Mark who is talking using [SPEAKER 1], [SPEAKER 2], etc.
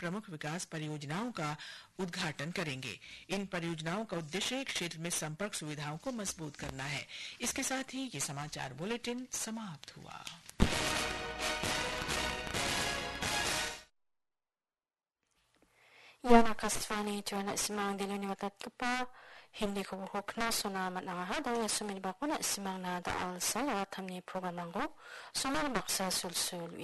[SPEAKER 1] प्रमुख विकास परियोजनाओं का उद्घाटन करेंगे। इन परियोजनाओं का उद्देश्य क्षेत्र में संपर्क सुविधाओं को मजबूत करना है। इसके साथ ही ये समाचार बुलेटिन समाप्त हुआ।
[SPEAKER 2] Yan akasfani tuan simang diluni watat kepa hindi ko buhok na sunamat na nga daw suminba ko na simang na daal sa lawat hamni program ko sumal baksa sulsul